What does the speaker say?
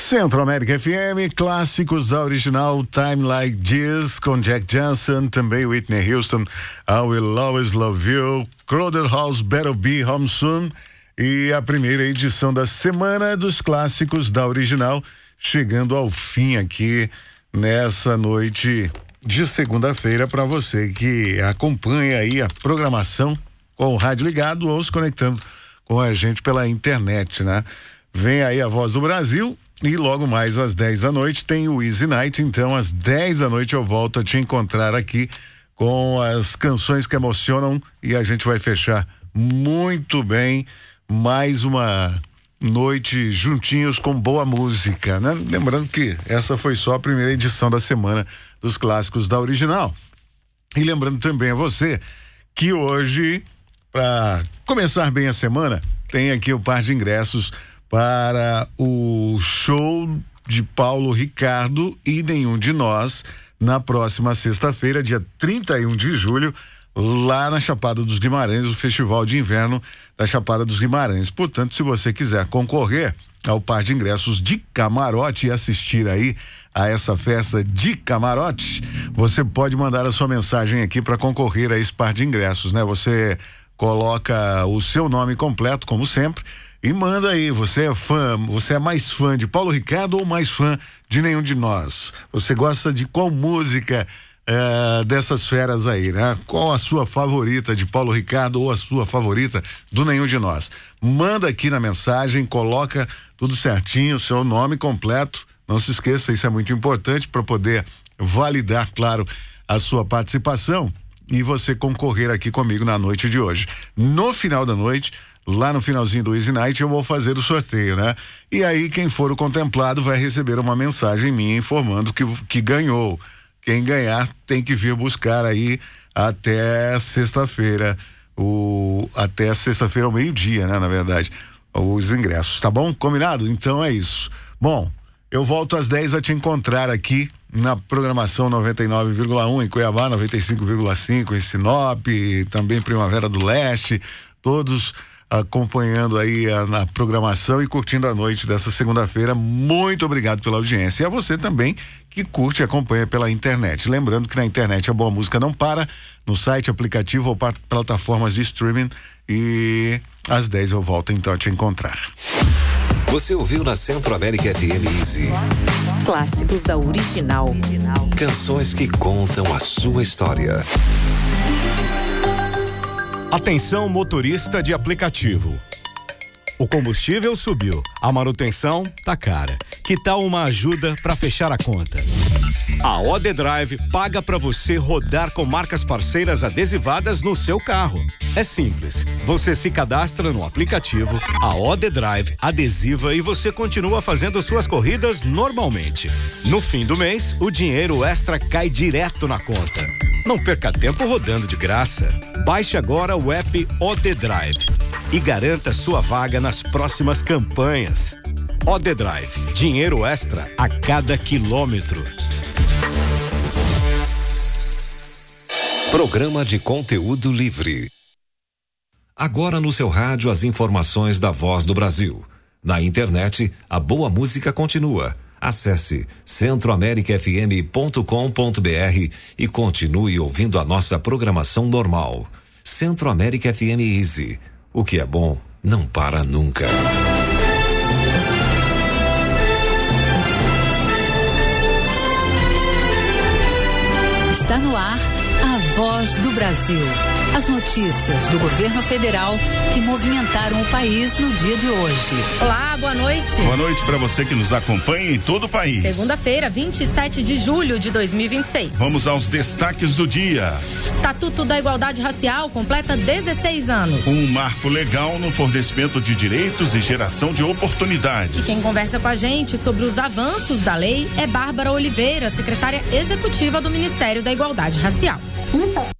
Centro América FM, clássicos da original Time Like This, com Jack Johnson, também Whitney Houston, I Will Always Love You, Crowded House, Better Be Home Soon, e a primeira edição da Semana dos Clássicos da original, chegando ao fim aqui nessa noite de segunda-feira para você que acompanha aí a programação com o rádio ligado ou se conectando com a gente pela internet, né? Vem aí a Voz do Brasil e logo mais às 10 da noite tem o Easy Night, então às 10 da noite eu volto a te encontrar aqui com as canções que emocionam e a gente vai fechar muito bem mais uma noite juntinhos com boa música, né? Lembrando que essa foi só a primeira edição da Semana dos Clássicos da original. E lembrando também a você que hoje, para começar bem a semana, tem aqui o par de ingressos para o show de Paulo Ricardo e Nenhum de Nós na próxima sexta-feira, dia 31 de julho, lá na Chapada dos Guimarães, o Festival de Inverno da Chapada dos Guimarães. Portanto, se você quiser concorrer ao par de ingressos de camarote e assistir aí a essa festa de camarote, você pode mandar a sua mensagem aqui para concorrer a esse par de ingressos, né? Você coloca o seu nome completo, como sempre, e manda aí, você é mais fã de Paulo Ricardo ou mais fã de Nenhum de Nós? Você gosta de qual música dessas feras aí, né? Qual a sua favorita de Paulo Ricardo ou a sua favorita do Nenhum de Nós? Manda aqui na mensagem, coloca tudo certinho, seu nome completo, não se esqueça, isso é muito importante para poder validar, claro, a sua participação e você concorrer aqui comigo na noite de hoje. No final da noite, lá no finalzinho do Easy Night, eu vou fazer o sorteio, né? E aí quem for o contemplado vai receber uma mensagem minha informando que ganhou. Quem ganhar tem que vir buscar aí até sexta-feira, ao meio-dia, né? Na verdade, os ingressos, tá bom? Combinado? Então é isso. Bom, eu volto às 10 a te encontrar aqui na programação 99,1 em Cuiabá, 95,5 em Sinop, também Primavera do Leste, todos acompanhando aí na programação e curtindo a noite dessa segunda-feira. Muito obrigado pela audiência. E a você também que curte e acompanha pela internet. Lembrando que na internet a boa música não para, no site, aplicativo ou plataformas de streaming. E às 10 eu volto então a te encontrar. Você ouviu na Centro América FM Easy. Clássicos da original. Canções que contam a sua história. Atenção, motorista de aplicativo. O combustível subiu, a manutenção tá cara. Que tal uma ajuda para fechar a conta? A OD Drive paga para você rodar com marcas parceiras adesivadas no seu carro. É simples, você se cadastra no aplicativo, a OD Drive adesiva e você continua fazendo suas corridas normalmente. No fim do mês, o dinheiro extra cai direto na conta. Não perca tempo rodando de graça. Baixe agora o app OD Drive e garanta sua vaga nas próximas campanhas. OD Drive, dinheiro extra a cada quilômetro. Programa de conteúdo livre. Agora no seu rádio as informações da Voz do Brasil. Na internet, a boa música continua. Acesse centroamericafm.com.br e continue ouvindo a nossa programação normal. Centro América FM Easy. O que é bom não para nunca. Está no ar a Voz do Brasil. As notícias do governo federal que movimentaram o país no dia de hoje. Olá, boa noite. Boa noite para você que nos acompanha em todo o país. Segunda-feira, 27 de julho de 2026. Vamos aos destaques do dia. Estatuto da Igualdade Racial completa 16 anos. Um marco legal no fornecimento de direitos e geração de oportunidades. E quem conversa com a gente sobre os avanços da lei é Bárbara Oliveira, secretária executiva do Ministério da Igualdade Racial.